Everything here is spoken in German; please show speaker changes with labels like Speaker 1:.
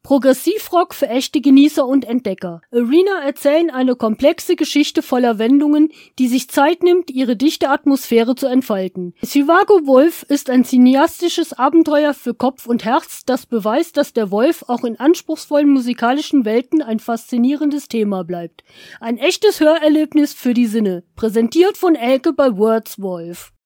Speaker 1: Progressivrock für echte Genießer und Entdecker. Arena erzählen eine komplexe Geschichte voller Wendungen, die sich Zeit nimmt, ihre dichte Atmosphäre zu entfalten. Zivago Wolf ist ein cineastisches Abenteuer für Kopf und Herz, das beweist, dass der Wolf auch in anspruchsvollen musikalischen Welten ein faszinierendes Thema bleibt. Ein echtes Hörerlebnis für die Sinne. Präsentiert von Elke bei Words Wolf.